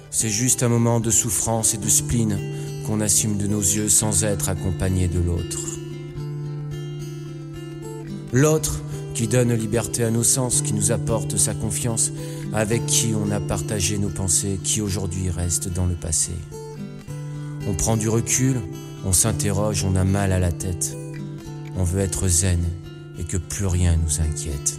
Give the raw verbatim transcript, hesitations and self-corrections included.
C'est juste un moment de souffrance et de spleen qu'on assume de nos yeux sans être accompagné de l'autre. L'autre qui donne liberté à nos sens, qui nous apporte sa confiance, avec qui on a partagé nos pensées, qui aujourd'hui reste dans le passé. On prend du recul, on s'interroge, on a mal à la tête. On veut être zen et que plus rien nous inquiète.